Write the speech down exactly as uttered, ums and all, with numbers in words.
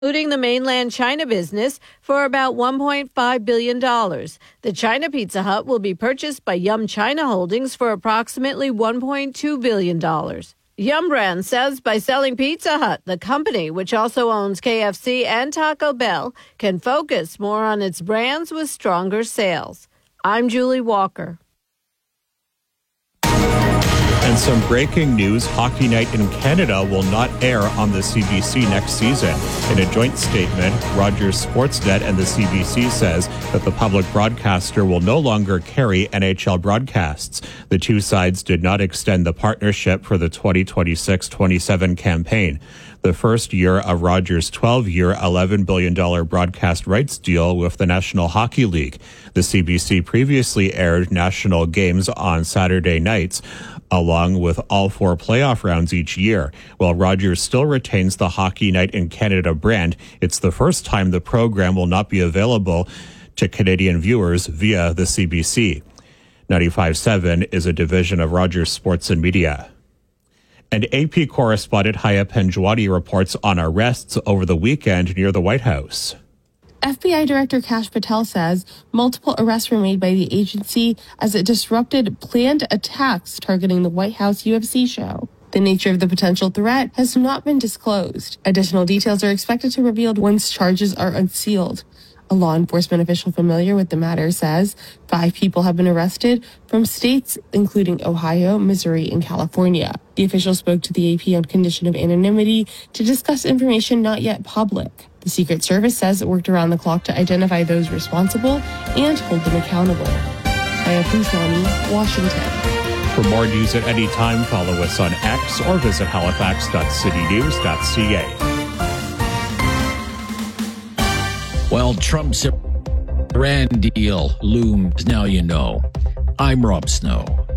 including the mainland China business, for about one point five billion dollars. The China Pizza Hut will be purchased by Yum China Holdings for approximately one point two billion dollars. Yum Brand says by selling Pizza Hut, the company, which also owns K F C and Taco Bell, can focus more on its brands with stronger sales. I'm Julie Walker. And some breaking news, Hockey Night in Canada will not air on the C B C next season. In a joint statement, Rogers Sportsnet and the C B C says that the public broadcaster will no longer carry N H L broadcasts. The two sides did not extend the partnership for the twenty twenty-six twenty-seven campaign. The first year of Rogers' twelve-year, eleven billion dollars broadcast rights deal with the National Hockey League. The C B C previously aired national games on Saturday nights, along with all four playoff rounds each year. While Rogers still retains the Hockey Night in Canada brand, it's the first time the program will not be available to Canadian viewers via the C B C. ninety-five point seven is a division of Rogers Sports and Media. And A P correspondent Haya Penjwani reports on arrests over the weekend near the White House. F B I Director Kash Patel says multiple arrests were made by the agency as it disrupted planned attacks targeting the White House U F C show. The nature of the potential threat has not been disclosed. Additional details are expected to be revealed once charges are unsealed. A law enforcement official familiar with the matter says five people have been arrested from states including Ohio, Missouri, and California. The official spoke to the A P on condition of anonymity to discuss information not yet public. The Secret Service says it worked around the clock to identify those responsible and hold them accountable. Haya Penjwani, Washington. For more news at any time, follow us on X or visit halifax dot city news dot c a. Well, Trump's Iran deal looms, now you know. I'm Rob Snow.